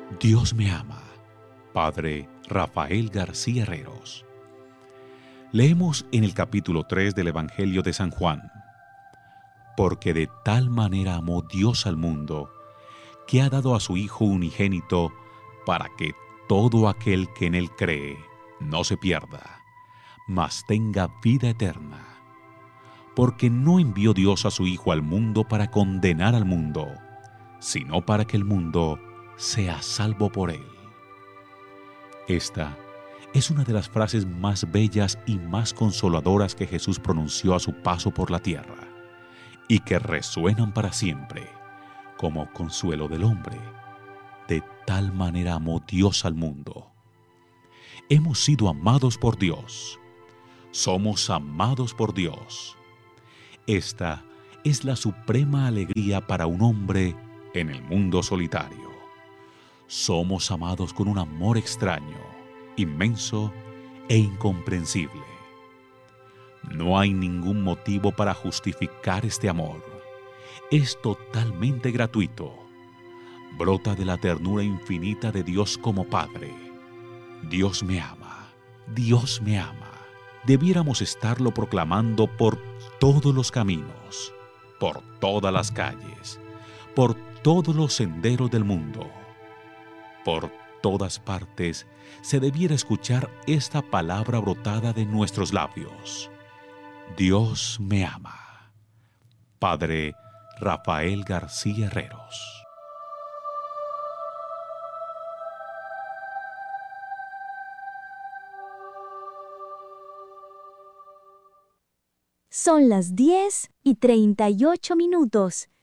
Dios me ama. Padre Rafael García Herreros. Leemos en el capítulo 3 del Evangelio de San Juan. Porque de tal manera amó Dios al mundo, que ha dado a su Hijo unigénito, para que todo aquel que en Él cree no se pierda, mas tenga vida eterna. Porque no envió Dios a su Hijo al mundo para condenar al mundo, sino para que el mundo sea salvo por Él. Esta es una de las frases más bellas y más consoladoras que Jesús pronunció a su paso por la tierra, y que resuenan para siempre como consuelo del hombre. De tal manera amó Dios al mundo. Hemos sido amados por Dios. Somos amados por Dios. Esta es la suprema alegría para un hombre en el mundo solitario. Somos amados con un amor extraño, inmenso e incomprensible. No hay ningún motivo para justificar este amor. Es totalmente gratuito. Brota de la ternura infinita de Dios como Padre. Dios me ama. Dios me ama. Debiéramos estarlo proclamando por todos los caminos, por todas las calles, por todos los senderos del mundo. Por todas partes se debiera escuchar esta palabra brotada de nuestros labios. Dios me ama. Padre Rafael García Herreros. Son las 10:38.